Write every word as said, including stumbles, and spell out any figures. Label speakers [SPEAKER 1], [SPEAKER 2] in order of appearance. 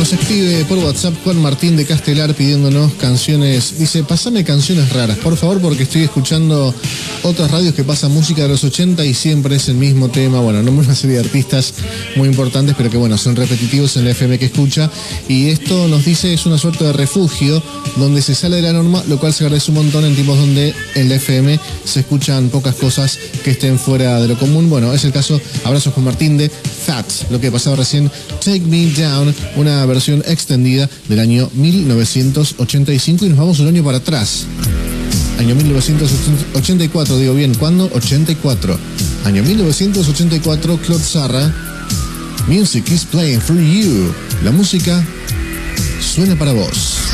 [SPEAKER 1] Nos escribe por WhatsApp Juan Martín de Castelar pidiéndonos canciones. Dice, pasame canciones raras, por favor, porque estoy escuchando otras radios que pasan música de los ochenta y siempre es el mismo tema. Bueno, nombra una serie de artistas muy importantes, pero que bueno, son repetitivos en la F M que escucha. Y esto nos dice es una suerte de refugio donde se sale de la norma, lo cual se agradece un montón en tiempos donde en la F M se escuchan pocas cosas que estén fuera de lo común. Bueno, es el caso. Abrazos Juan Martín de Fats, lo que pasaba recién, Take Me Down, una versión extendida del año mil novecientos ochenta y cinco, y nos vamos un año para atrás. Año mil novecientos ochenta y cuatro, digo bien, ¿cuándo? ochenta y cuatro. Año mil novecientos ochenta y cuatro, Claude Sarra, Music is Playing for You. La música suena para vos.